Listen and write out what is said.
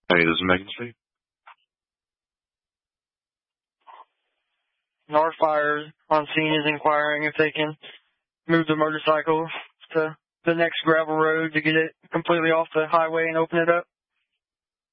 Hey, this is Megan Street. Our fire on scene is inquiring if they can move the motorcycle to the next gravel road to get it completely off the highway and open it up.